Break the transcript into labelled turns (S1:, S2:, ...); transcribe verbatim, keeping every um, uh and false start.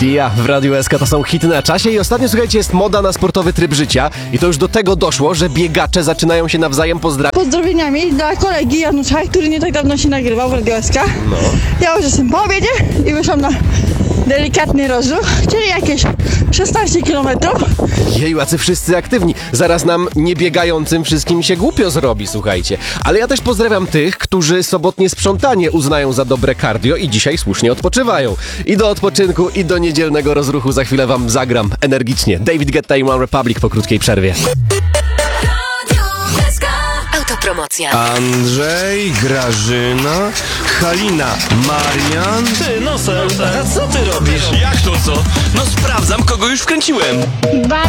S1: Sia w Radiu S K to są hity na czasie i ostatnio, słuchajcie, jest moda na sportowy tryb życia i to już do tego doszło, że biegacze zaczynają się nawzajem pozdrawiać.
S2: Pozdrowieniami dla kolegi Janusza, który nie tak dawno się nagrywał w Radiu S K.
S1: No.
S2: Ja już jestem po obiedzie i wyszłam na delikatny rozruch, czyli jakieś szesnaście kilometrów.
S1: Jej, łacy wszyscy aktywni. Zaraz nam niebiegającym wszystkim się głupio zrobi, słuchajcie. Ale ja też pozdrawiam tych, którzy sobotnie sprzątanie uznają za dobre cardio i dzisiaj słusznie odpoczywają. I do odpoczynku, i do niedzielnego rozruchu za chwilę wam zagram energicznie. David Guetta i One Republic po krótkiej przerwie.
S3: Autopromocja.
S4: Andrzej, Grażyna, Halina, Marian.
S5: Ty, nosem, a co ty robisz? Jak to co? No sprawdzam, kogo już wkręciłem.
S2: Bardzo